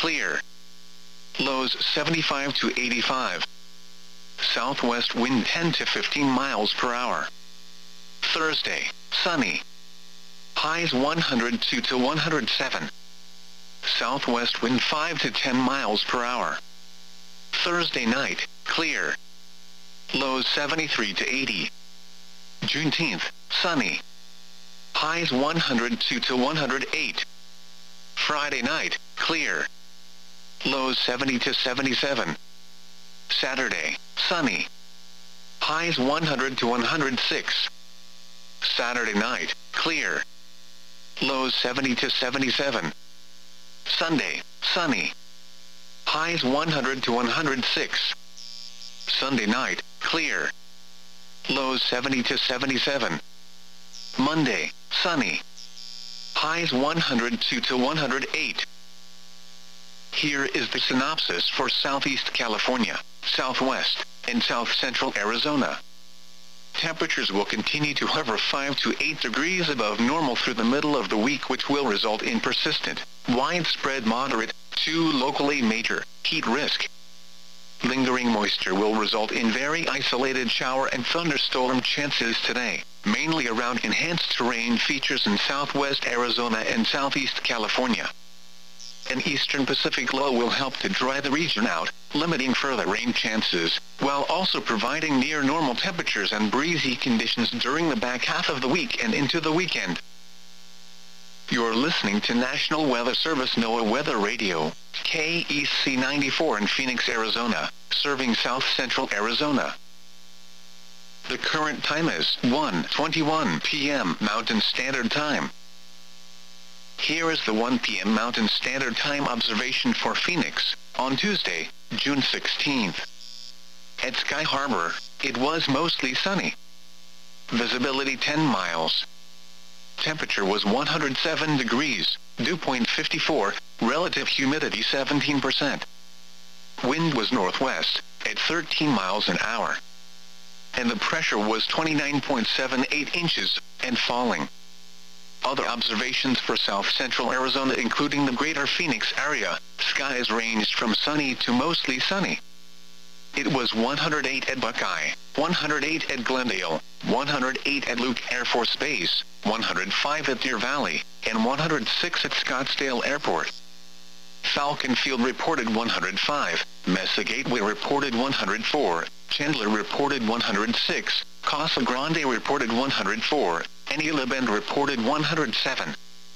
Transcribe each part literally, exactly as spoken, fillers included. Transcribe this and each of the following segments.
clear. Lows seventy-five to eighty-five. Southwest wind ten to fifteen miles per hour. Thursday, sunny. Highs one hundred two to one hundred seven. Southwest wind five to ten miles per hour. Thursday night, clear. Lows seventy-three to eighty. Juneteenth, sunny. Highs one hundred two to one hundred eight. Friday night, clear. Lows seventy to seventy-seven. Saturday, sunny. Highs one hundred to one hundred six. Saturday night, clear. Lows seventy to seventy-seven. Sunday, sunny. Highs one hundred to one hundred six. Sunday night, clear. Lows seventy to seventy-seven. Monday, sunny. Highs one hundred two to one hundred eight. Here is the synopsis for Southeast California, Southwest, and South Central Arizona. Temperatures will continue to hover five to eight degrees above normal through the middle of the week, which will result in persistent, widespread moderate, to locally major, heat risk. Lingering moisture will result in very isolated shower and thunderstorm chances today, mainly around enhanced terrain features in southwest Arizona and southeast California. An eastern Pacific low will help to dry the region out, limiting further rain chances, while also providing near normal temperatures and breezy conditions during the back half of the week and into the weekend. You're listening to National Weather Service NOAA Weather Radio, K E C ninety-four in Phoenix, Arizona, serving south central Arizona. The current time is one twenty-one p m Mountain Standard Time. Here is the one p m Mountain Standard Time observation for Phoenix, on Tuesday, June sixteenth. At Sky Harbor, it was mostly sunny. Visibility ten miles. Temperature was one hundred seven degrees, dew point fifty-four, relative humidity seventeen percent. Wind was northwest, at thirteen miles an hour. And the pressure was twenty-nine point seven eight inches, and falling. Other observations for south central Arizona, including the greater Phoenix area, skies ranged from sunny to mostly sunny. It was one hundred eight at Buckeye, one hundred eight at Glendale, one hundred eight at Luke Air Force Base, one hundred five at Deer Valley, and one hundred six at Scottsdale Airport. Falcon Field reported one hundred five, Mesa Gateway reported one hundred four, Chandler reported one hundred six, Casa Grande reported one hundred four, and Isla Bend reported one hundred seven.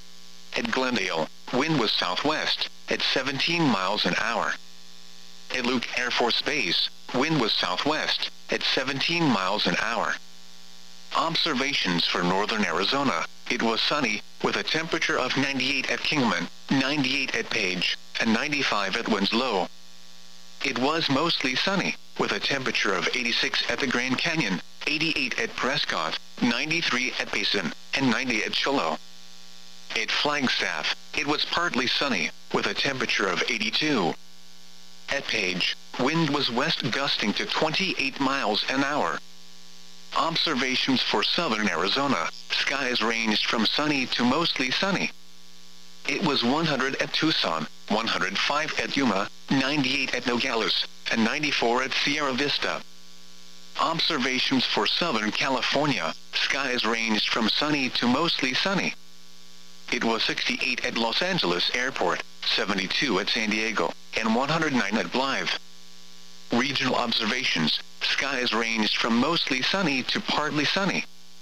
At Glendale, wind was southwest, at seventeen miles an hour. At Luke Air Force Base, wind was southwest, at seventeen miles an hour. Observations for northern Arizona, it was sunny, with a temperature of ninety-eight at Kingman, ninety-eight at Page, and ninety-five at Winslow. It was mostly sunny, with a temperature of eighty-six at the Grand Canyon, eighty-eight at Prescott, ninety-three at Payson, and ninety at Shiloh. At Flagstaff, it was partly sunny, with a temperature of eighty-two. At Page, wind was west gusting to twenty-eight miles an hour. Observations for southern Arizona, skies ranged from sunny to mostly sunny. It was one hundred at Tucson, one hundred five at Yuma, ninety-eight at Nogales, and ninety-four at Sierra Vista. Observations for southern California, skies ranged from sunny to mostly sunny. It was sixty-eight at Los Angeles Airport, seventy-two at San Diego, and one hundred nine at Blythe. Regional observations, skies ranged from mostly sunny to partly sunny.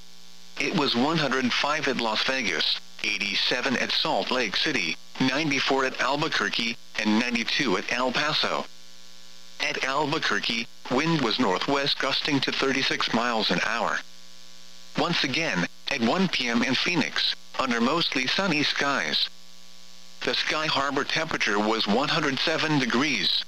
It was one hundred five at Las Vegas, eighty-seven at Salt Lake City, ninety-four at Albuquerque, and ninety-two at El Paso. At Albuquerque, wind was northwest gusting to thirty-six miles an hour. Once again, at one p m in Phoenix, under mostly sunny skies. The Sky Harbor temperature was one hundred seven degrees.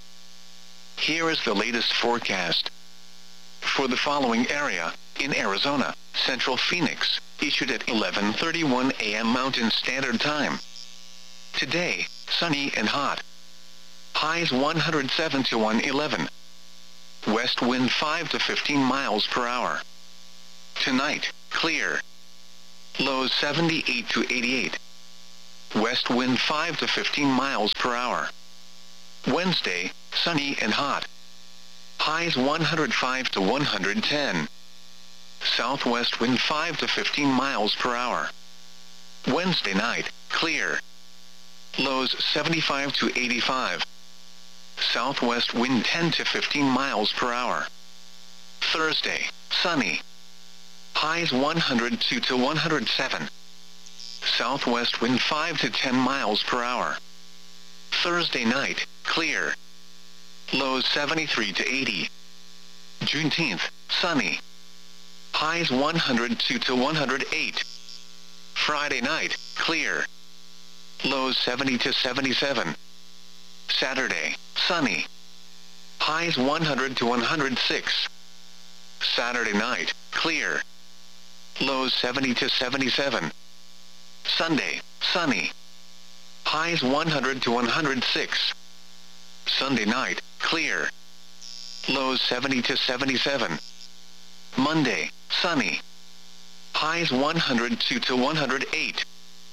Here is the latest forecast. For the following area, in Arizona, Central Phoenix, issued at eleven thirty-one a m Mountain Standard Time. Today, sunny and hot. Highs one hundred seven to one eleven. West wind five to fifteen miles per hour. Tonight, clear. Lows seventy-eight to eighty-eight. west wind five to fifteen miles per hour. Wednesday, sunny and hot. Highs one hundred five to one hundred ten. Southwest wind five to fifteen miles per hour. Wednesday night, clear. Lows seventy-five to eighty-five. Southwest wind ten to fifteen miles per hour. Thursday, sunny. Highs one hundred two to one hundred seven. Southwest wind five to ten miles per hour. Thursday night, clear. Lows seventy-three to eighty. Juneteenth, sunny. Highs one hundred two to one hundred eight. Friday night, clear. Lows seventy to seventy-seven. Saturday, sunny. Highs one hundred to one hundred six. Saturday night, clear. Lows seventy to seventy-seven. Sunday, sunny. Highs one hundred to one hundred six. Sunday night, clear. Lows seventy to seventy-seven. Monday, sunny. Highs one hundred two to one hundred eight.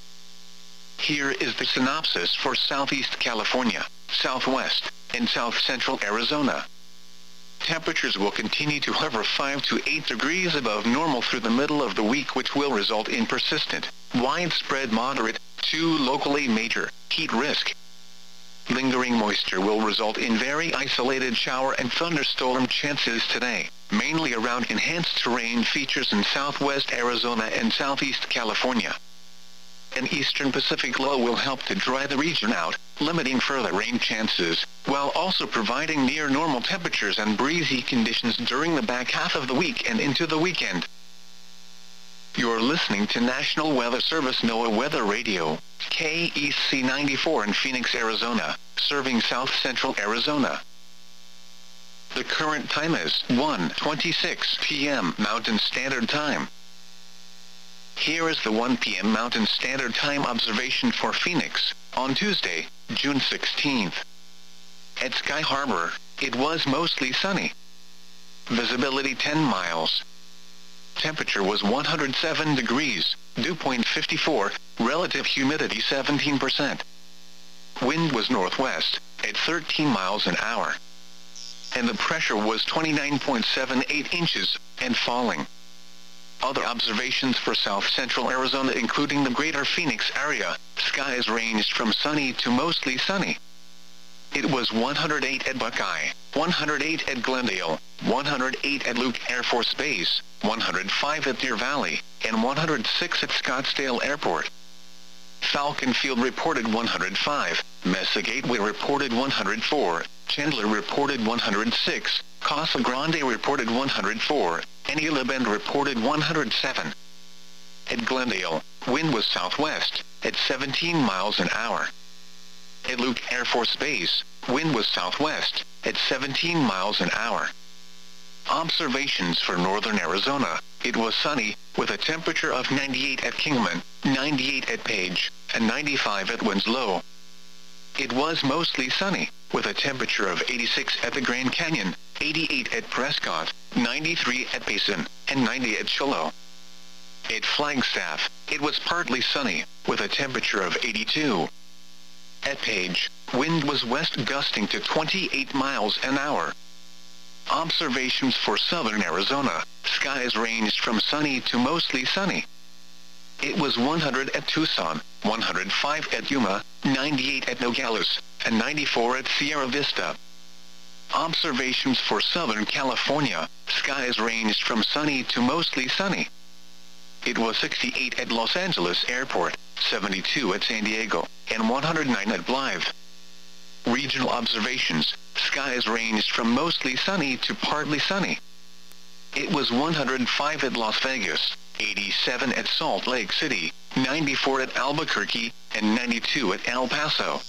Here is the synopsis for Southeast California, Southwest, and South Central Arizona. Temperatures will continue to hover five to eight degrees above normal through the middle of the week, which will result in persistent, widespread moderate, to locally major, heat risk. Lingering moisture will result in very isolated shower and thunderstorm chances today, mainly around enhanced terrain features in southwest Arizona and southeast California. An eastern Pacific low will help to dry the region out, limiting further rain chances, while also providing near normal temperatures and breezy conditions during the back half of the week and into the weekend. You're listening to National Weather Service NOAA Weather Radio, K E C ninety-four in Phoenix, Arizona, serving south central Arizona. The current time is one twenty-six p m Mountain Standard Time. Here is the one p m Mountain Standard Time observation for Phoenix, on Tuesday, June sixteenth. At Sky Harbor, it was mostly sunny. Visibility ten miles. Temperature was one hundred seven degrees, dew point fifty-four, relative humidity seventeen percent. Wind was northwest, at thirteen miles an hour. And the pressure was twenty-nine point seven eight inches, and falling. Other observations for south central Arizona, including the greater Phoenix area, skies ranged from sunny to mostly sunny. It was one hundred eight at Buckeye, one hundred eight at Glendale, one hundred eight at Luke Air Force Base, one hundred five at Deer Valley, and one hundred six at Scottsdale Airport. Falcon Field reported one hundred five, Mesa Gateway reported one hundred four, Chandler reported one hundred six, Casa Grande reported one hundred four, and Isla Bend reported one hundred seven. At Glendale, wind was southwest, at seventeen miles an hour. At Luke Air Force Base, wind was southwest, at seventeen miles an hour. Observations for northern Arizona, it was sunny, with a temperature of ninety-eight at Kingman, ninety-eight at Page, and ninety-five at Winslow. It was mostly sunny, with a temperature of eighty-six at the Grand Canyon, eighty-eight at Prescott, ninety-three at Payson, and ninety at Shiloh. At Flagstaff, it was partly sunny, with a temperature of eighty-two. At Page, wind was west gusting to twenty-eight miles an hour. Observations for southern Arizona, skies ranged from sunny to mostly sunny. It was one hundred at Tucson, one hundred five at Yuma, ninety-eight at Nogales, and ninety-four at Sierra Vista. Observations for southern California, skies ranged from sunny to mostly sunny. It was sixty-eight at Los Angeles Airport, seventy-two at San Diego, and one hundred nine at Blythe. Regional observations, skies ranged from mostly sunny to partly sunny. It was one hundred five at Las Vegas, eighty-seven at Salt Lake City, ninety-four at Albuquerque, and ninety-two at El Paso.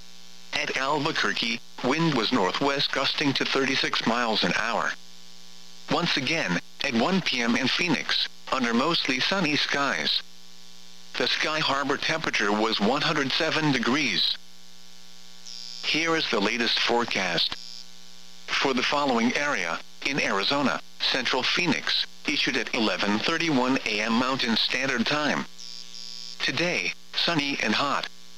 At Albuquerque, wind was northwest gusting to thirty-six miles an hour. Once again, at one p m in Phoenix, under mostly sunny skies. The Sky Harbor temperature was one hundred seven degrees. Here is the latest forecast. For the following area, in Arizona, Central Phoenix, issued at eleven thirty-one a m Mountain Standard Time. Today, sunny and hot.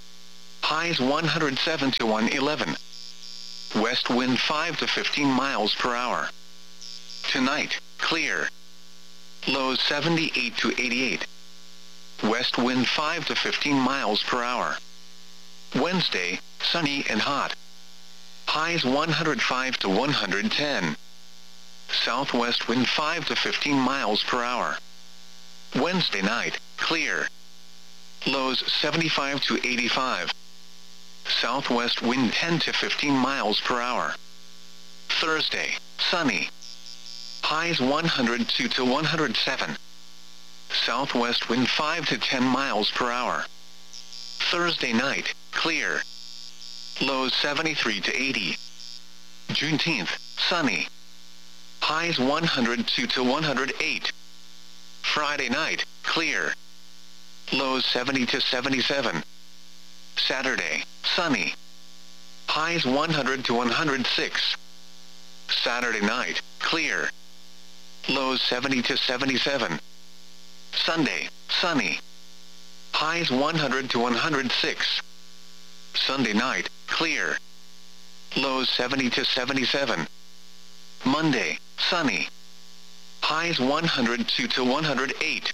Highs one hundred seven to one eleven. West wind five to fifteen miles per hour. Tonight, clear. Lows seventy-eight to eighty-eight. West wind five to fifteen miles per hour. Wednesday, sunny and hot. Highs one hundred five to one hundred ten. Southwest wind five to fifteen miles per hour. Wednesday night, clear. Lows seventy-five to eighty-five. Southwest wind ten to fifteen miles per hour. Thursday, sunny. Highs one hundred two to one hundred seven. Southwest wind five to ten miles per hour. Thursday night, clear. Lows seventy-three to eighty. Juneteenth, sunny. Highs one hundred two to one hundred eight. Friday night, clear. Lows seventy to seventy-seven. Saturday, sunny. Highs one hundred to one hundred six. Saturday night, clear. Lows seventy to seventy-seven. Sunday, sunny. Highs one hundred to one hundred six. Sunday night, clear. Lows seventy to seventy-seven. Monday, sunny. Highs one hundred two to one hundred eight.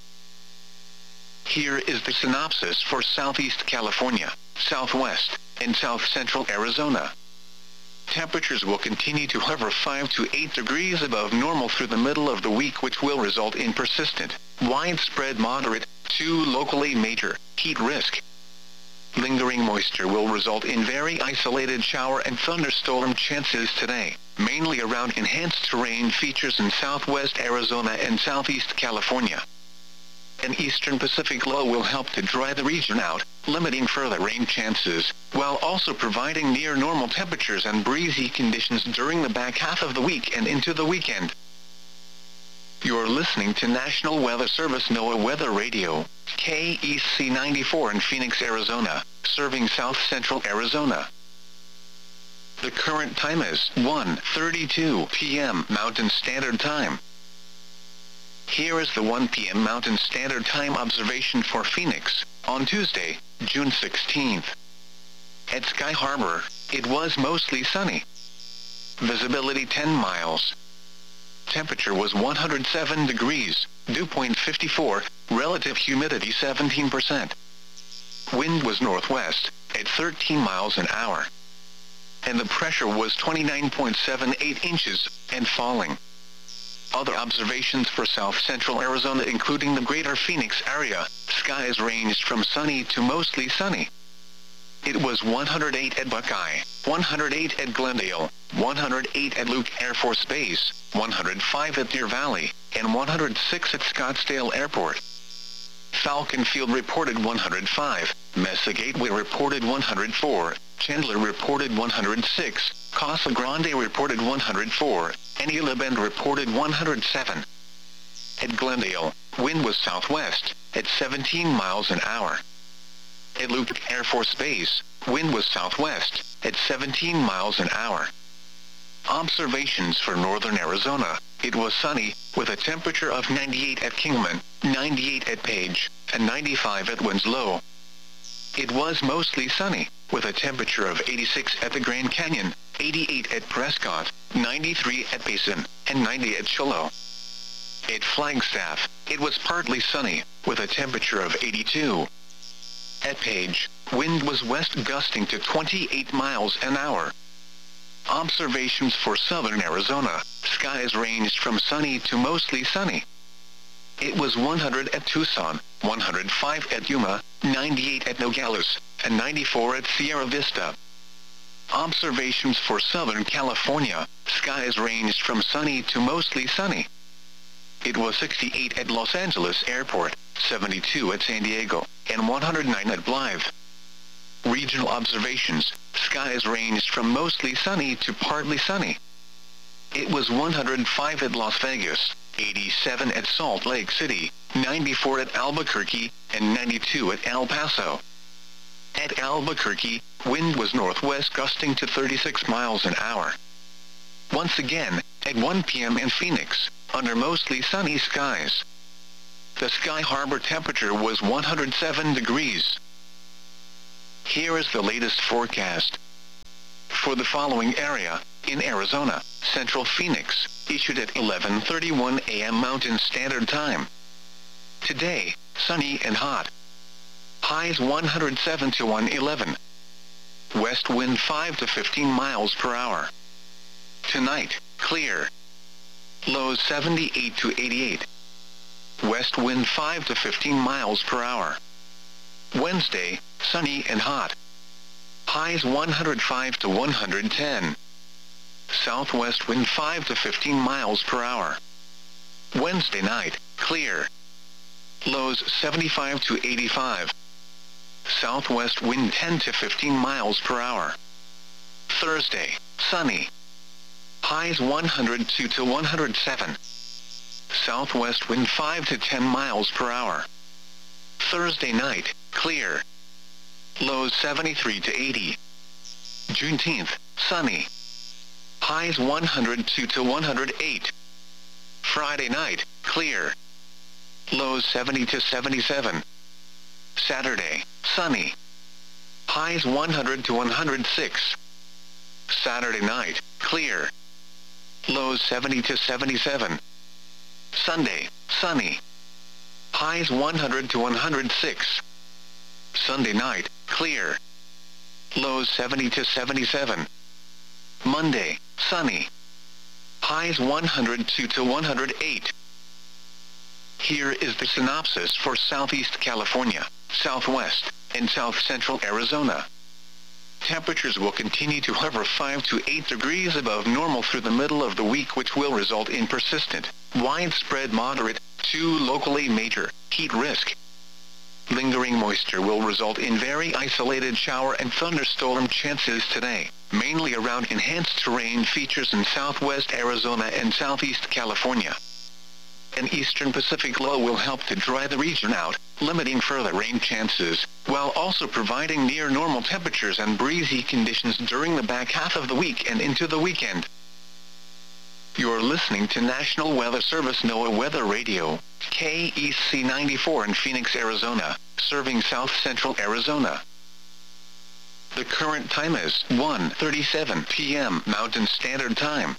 Here is the synopsis for Southeast California, Southwest, and South Central Arizona. Temperatures will continue to hover five to eight degrees above normal through the middle of the week, which will result in persistent, widespread moderate, to locally major, heat risk. Lingering moisture will result in very isolated shower and thunderstorm chances today, mainly around enhanced terrain features in southwest Arizona and southeast California. An eastern Pacific low will help to dry the region out, limiting further rain chances, while also providing near normal temperatures and breezy conditions during the back half of the week and into the weekend. You're listening to National Weather Service NOAA Weather Radio, K E C ninety-four in Phoenix, Arizona, serving south central Arizona. The current time is one thirty-two p m Mountain Standard Time. Here is the one p m Mountain Standard Time observation for Phoenix, on Tuesday, June sixteenth. At Sky Harbor, it was mostly sunny. Visibility ten miles. Temperature was one hundred seven degrees, dew point fifty-four, relative humidity seventeen percent. Wind was northwest, at thirteen miles an hour. And the pressure was twenty-nine point seven eight inches, and falling. Other observations for south central Arizona, including the greater Phoenix area, skies ranged from sunny to mostly sunny. It was one hundred eight at Buckeye, one hundred eight at Glendale, one hundred eight at Luke Air Force Base, one hundred five at Deer Valley, and one hundred six at Scottsdale Airport. Falcon Field reported one hundred five, Mesa Gateway reported one hundred four, Chandler reported one hundred six, Casa Grande reported one hundred four, and Isla Bend reported one hundred seven. At Glendale, wind was southwest, at seventeen miles an hour. At Luke Air Force Base, wind was southwest, at seventeen miles an hour. Observations for northern Arizona, it was sunny, with a temperature of ninety-eight at Kingman, ninety-eight at Page, and ninety-five at Winslow. It was mostly sunny, with a temperature of eighty-six at the Grand Canyon, eighty-eight at Prescott, ninety-three at Payson, and ninety at Shiloh. At Flagstaff, it was partly sunny, with a temperature of eighty-two. At Page, wind was west gusting to twenty-eight miles an hour. Observations for southern Arizona, skies ranged from sunny to mostly sunny. It was one hundred at Tucson, one hundred five at Yuma, ninety-eight at Nogales, and ninety-four at Sierra Vista. Observations for southern California, skies ranged from sunny to mostly sunny. It was sixty-eight at Los Angeles Airport, seventy-two at San Diego, and one hundred nine at Blythe. Regional observations, skies ranged from mostly sunny to partly sunny. It was one hundred five at Las Vegas, eighty-seven at Salt Lake City, ninety-four at Albuquerque, and ninety-two at El Paso. At Albuquerque, wind was northwest gusting to thirty-six miles an hour. Once again, at one p m in Phoenix, under mostly sunny skies. The Sky Harbor temperature was one hundred seven degrees. Here is the latest forecast. For the following area, in Arizona, Central Phoenix, issued at eleven thirty-one a m Mountain Standard Time. Today, sunny and hot. Highs one hundred seven to one eleven. West wind five to fifteen miles per hour. Tonight, clear. Lows seventy-eight to eighty-eight. West wind five to fifteen miles per hour. Wednesday, sunny and hot. Highs one hundred five to one hundred ten. Southwest wind five to fifteen miles per hour. Wednesday night, clear. Lows seventy-five to eighty-five. Southwest wind ten to fifteen miles per hour. Thursday, sunny. Highs one hundred two to one hundred seven. Southwest wind five to ten miles per hour. Thursday night, clear. Lows seventy-three to eighty. Juneteenth, sunny. Highs one hundred two to one hundred eight. Friday night, clear. Lows seventy to seventy-seven. Saturday, sunny. Highs one hundred to one hundred six. Saturday night, clear. Lows seventy to seventy-seven. Sunday, sunny. Highs one hundred to one hundred six. Sunday night, clear. Lows seventy to seventy-seven. Monday, sunny. Highs one hundred two to one hundred eight. Here is the synopsis for Southeast California, Southwest, and South Central Arizona. Temperatures will continue to hover five to eight degrees above normal through the middle of the week, which will result in persistent, widespread moderate, to locally major, heat risk. Lingering moisture will result in very isolated shower and thunderstorm chances today, mainly around enhanced terrain features in southwest Arizona and southeast California. An eastern Pacific low will help to dry the region out, limiting further rain chances, while also providing near normal temperatures and breezy conditions during the back half of the week and into the weekend. You're listening to National Weather Service NOAA Weather Radio, K E C ninety-four in Phoenix, Arizona, serving south central Arizona. The current time is one thirty-seven p m Mountain Standard Time.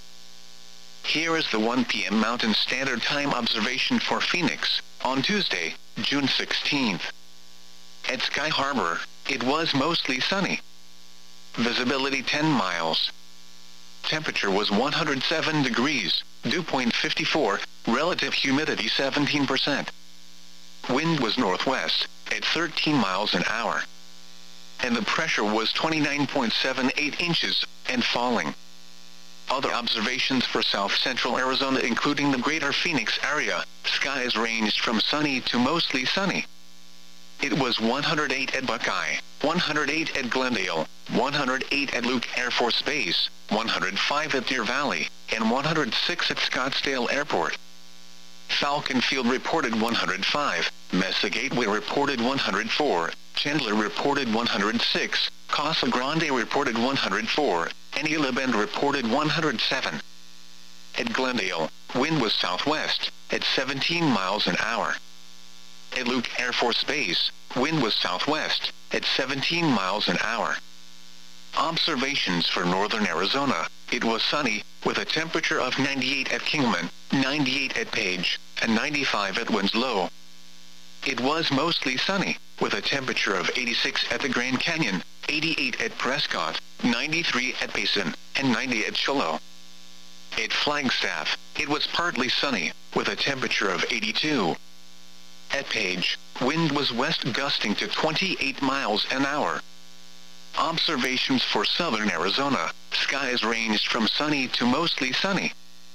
Here is the one p m Mountain Standard Time observation for Phoenix, on Tuesday, June sixteenth. At Sky Harbor, it was mostly sunny. Visibility ten miles. Temperature was one hundred seven degrees, dew point fifty-four, relative humidity seventeen percent. Wind was northwest, at thirteen miles an hour. And the pressure was twenty-nine point seven eight inches, and falling. Other observations for south central Arizona, including the greater Phoenix area, skies ranged from sunny to mostly sunny. It was one hundred eight at Buckeye, one hundred eight at Glendale, one hundred eight at Luke Air Force Base, one hundred five at Deer Valley, and one hundred six at Scottsdale Airport. Falcon Field reported one hundred five, Mesa Gateway reported one hundred four, Chandler reported one hundred six, Casa Grande reported one hundred four, and Isla Bend reported one hundred seven. At Glendale, wind was southwest, at seventeen miles an hour. At Luke Air Force Base, wind was southwest, at seventeen miles an hour. Observations for northern Arizona, it was sunny, with a temperature of ninety-eight at Kingman, ninety-eight at Page, and ninety-five at Winslow. It was mostly sunny, with a temperature of eighty-six at the Grand Canyon, eighty-eight at Prescott, ninety-three at Payson, and ninety at Shiloh. At Flagstaff, it was partly sunny, with a temperature of eighty-two. At Page, wind was west gusting to twenty-eight miles an hour. Observations for southern Arizona, skies ranged from sunny to mostly sunny.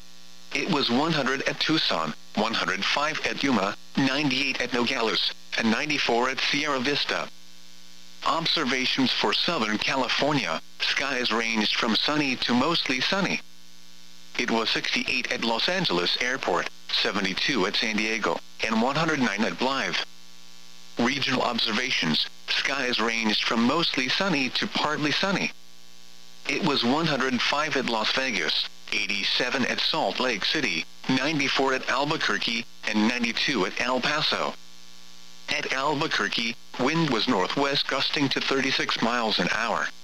It was one hundred at Tucson, one hundred five at Yuma, ninety-eight at Nogales, and ninety-four at Sierra Vista. Observations for southern California, skies ranged from sunny to mostly sunny. It was sixty-eight at Los Angeles Airport, seventy-two at San Diego, and one hundred nine at Blythe. Regional observations, skies ranged from mostly sunny to partly sunny. It was one hundred five at Las Vegas, eighty-seven at Salt Lake City, ninety-four at Albuquerque, and ninety-two at El Paso. At Albuquerque, wind was northwest gusting to thirty-six miles an hour.